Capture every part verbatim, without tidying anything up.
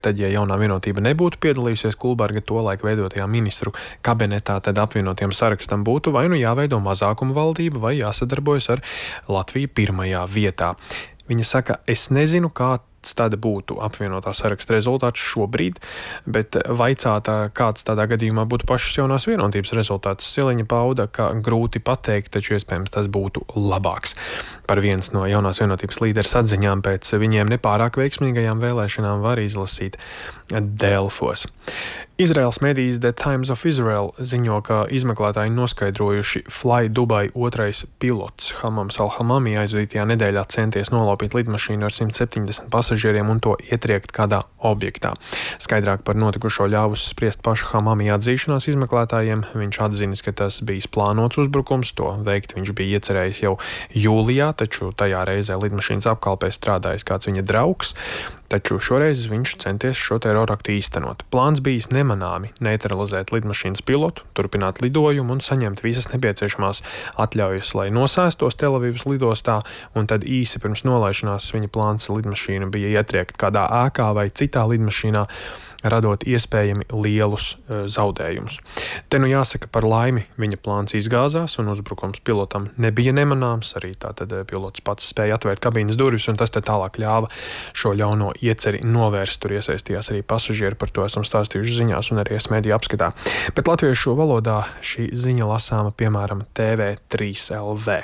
Tad, ja jaunā vienotība nebūtu piedalījusies Kulberga tolaik veidotajā ministru kabinetā, tad apvienotiem sarakstam būtu vai nu jāveido mazākuma valdība, vai jāsadarbojas ar Latviju pirmajā vietā. Viņa saka, es nezinu, kāds tad būtu apvienotā saraksta rezultāts šobrīd, bet vaicātā, kāds tādā gadījumā būtu pašas jaunās vienotības rezultāts, Siliņa pauda, ka grūti pateikt, taču iespējams tas būtu labāks. Par vienas no jaunās vienotības līderes atziņām pēc viņiem nepārāk veiksmīgajām vēlēšanām var izlasīt Delfos. Izraels medijas The Times of Israel ziņo, ka izmeklētāji noskaidrojuši Fly Dubai otrais pilots Hamams Al-Hamami aizvadītajā nedēļā centies nolaupīt lidmašīnu ar simt septiņdesmit pasažieriem un to ietriekt kādā objektā. Skaidrāk par notikušo ļāvus spriest paša Hamami atzīšanās izmeklētājiem. Viņš atzinis, ka tas bijis plānots uzbrukums, to veikt viņš bija iecerējis jau jūlijā, taču tajā reizē lidmašīnas apkalpē strādājis kāds viņa draugs. Taču šoreiz viņš centies šo teroraktu īstenot. Plāns bijis nemanāmi neutralizēt lidmašīnas pilotu, turpināt lidojumu un saņemt visas nepieciešamās atļaujas, lai nosēstos Telavivas lidostā, un tad īsi pirms nolaišanās viņa plāns lidmašīna bija ietriekt kādā ēkā vai citā lidmašīnā, radot iespējami lielus e, zaudējumus. Te nu jāsaka, par laimi viņa plāns izgāzās un uzbrukums pilotam nebija nemanāms. Arī tātad pilots pats spēja atvērt kabīnes durvis, un tas te tālāk ļāva šo ļauno ieceri novērst. Tur iesaistījās arī pasažieri, par to esam stāstījuši ziņās un arī es mediju apskatā. Bet latviešu valodā šī ziņa lasāma piemēram T V trīs L V.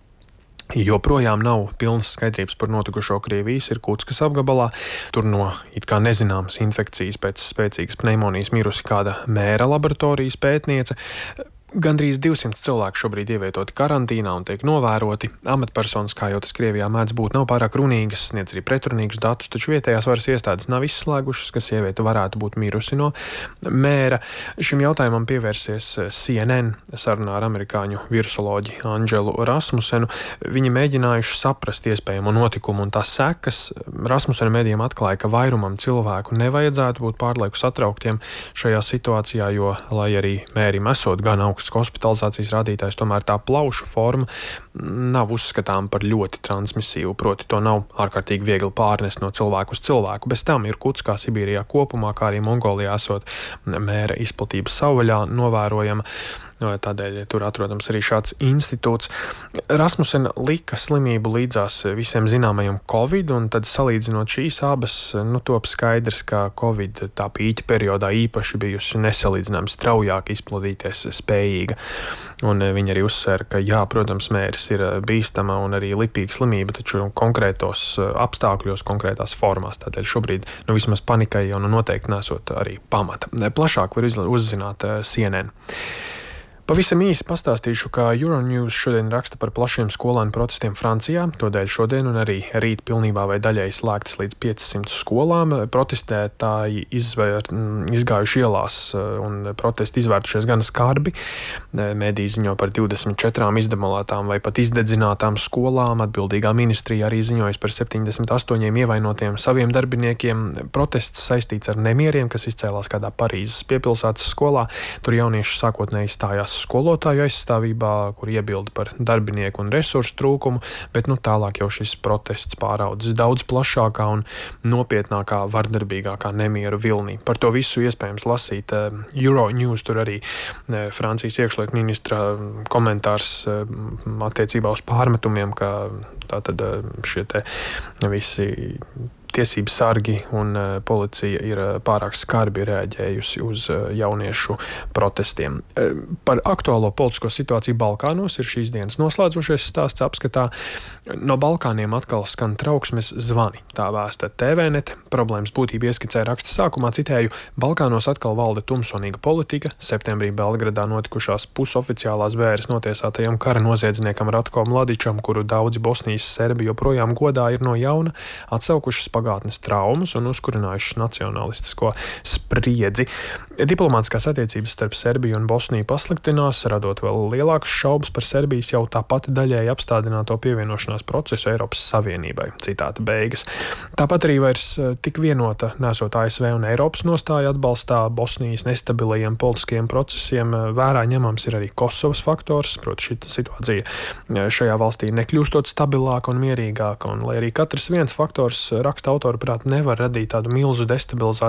Joprojām nav pilnas skaidrības par notikušo Krievijas Irkūtskas apgabalā. Tur no it kā nezināmas infekcijas pēc spēcīgas pneimonijas mirusi kāda mēra laboratorijas pētniece. Gandrīz divsimt cilvēku šobrīd ievietoti karantīnā un tiek novēroti. Amatpersonas, kā jau tas Krievijā mēdz būt, nav pārāk runīgas, sniedz arī pretrunīgus datus, taču vietējās varas iestādes nav izslēgušas, ka sieviete varētu būt mirusi no mēra. Šim jautājumam pievērsies C N N sarunā ar amerikāņu virusoloģi Andželu Rasmusenu. Viņi mēģinājuši saprast iespējamo notikumu un tās sekas. Rasmusena medijiem atklāja, ka vairumam cilvēku nevajadzētu būt pārlieku satrauktiem šajā situācijā, jo, lai arī mērim esot gan augsts hospitalizācijas rādītājs, tomēr tā plaušu forma nav uzskatām par ļoti transmisīvu, proti to nav ārkārtīgi viegli pārnest no cilvēku uz cilvēku. Bez tam Irkutskā, Sibīrijā kopumā, kā arī Mongolijā esot mēra izplatības savvaļā novērojama. Tādēļ tur atrodams arī šāds institūts. Rasmusena lika slimību līdzās visiem zināmajam Covid, un tad salīdzinot šīs abas, nu top skaidrs, ka Covid tā pīķa periodā īpaši bijusi nesalīdzināms straujāk izplatīties spējīga. Un viņa arī uzsver, ka jā, protams, mēris ir bīstama un arī lipīga slimība, taču konkrētos apstākļos, konkrētās formās. Tādēļ šobrīd, nu vismaz panikai jau nu noteikti nesot arī pamata. Plašāk var uzzināt C N N. Pavisam īsi pastāstīšu, ka Euronews šodien raksta par plašiem skolēnu protestiem Francijā. Tādēļ šodien un arī rīt pilnībā vai daļai slēgtas līdz piecsimt skolām. Protestētāji izvēr, izgājuši ielās un protesti izvērtušies gan skarbi. Mediji ziņo par divdesmit četrām izdemolētām vai pat izdedzinātām skolām. Atbildīgā ministrija arī ziņojas par septiņdesmit astoņiem ievainotiem saviem darbiniekiem. Protests saistīts ar nemieriem, kas izcēlās kādā Parīzes piepilsētas skolā. Tur jaunieši sākotnēji stājās skolotāju aizstāvībā, kur iebilda par darbinieku un resursu trūkumu, bet nu tālāk jau šis protests pāraudzis daudz plašākā un nopietnākā, vardarbīgākā nemieru vilnī. Par to visu iespējams lasīt Euronews, tur arī Francijas iekšlietu ministra komentārs attiecībā uz pārmetumiem, ka tātad šie te visi tiesības sargi un policija ir pārāk skarbi reaģējusi uz jauniešu protestiem. Par aktuālo politisko situāciju Balkānos ir šīs dienas noslēdzošais stāsts apskatā. No Balkāniem atkal skan trauksmes zvani. Tā vēsta T V net. Problēmas būtību ieskicē raksta sākumā, citēju, Balkānos atkal valda tumsonīga politika. Septembrī Belgradā notikušās pusoficiālās vēras notiesātajam kara noziedzniekam Ratko Mladičam, kuru daudzi Bosnijas serbi joprojām godā ir no jauna atsaukušas pagātnes traumas un uzkurinājušas nacionalistisko spriedzi. Diplomātiskās attiecības starp Serbiju un Bosniju pasliktinās, radot vēl lielākas šaubas par Serbijas jau tāpat daļēji apstādināto pievienošanās procesu Eiropas Savienībai. Citāta beigas. Tāpat arī vairs tik vienota nesot A S V un Eiropas nostāja atbalstā Bosnijas nestabilajiem politiskajiem procesiem. Vērā ņemams ir arī Kosovas faktors, proti šī situācija šajā valstī nekļūstot stabilāka un mierīgāka, un lai arī katrs viens faktors raksta autora prāt nevar radīt tādu milzu destabilizāciju